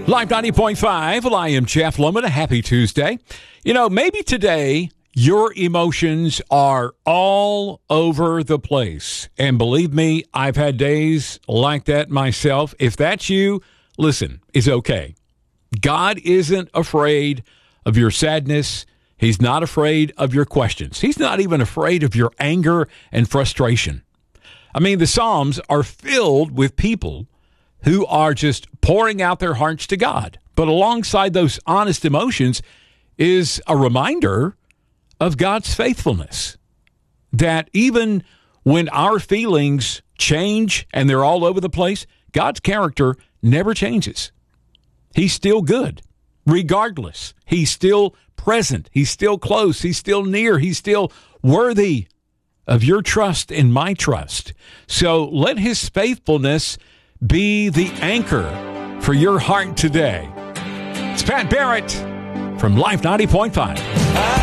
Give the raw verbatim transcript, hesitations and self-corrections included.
Live ninety point five. Well, I am Jeff Lohman. A happy Tuesday. You know, maybe today your emotions are all over the place. And believe me, I've had days like that myself. If that's you, listen, it's okay. God isn't afraid of your sadness. He's not afraid of your questions. He's not even afraid of your anger and frustration. I mean, the Psalms are filled with people who are just pouring out their hearts to God. But alongside those honest emotions is a reminder of God's faithfulness. That even when our feelings change and they're all over the place, God's character never changes. He's still good, regardless. He's still present. He's still close. He's still near. He's still worthy of your trust and my trust. So let his faithfulness be the anchor for your heart today. It's Pat Barrett from Life ninety point five.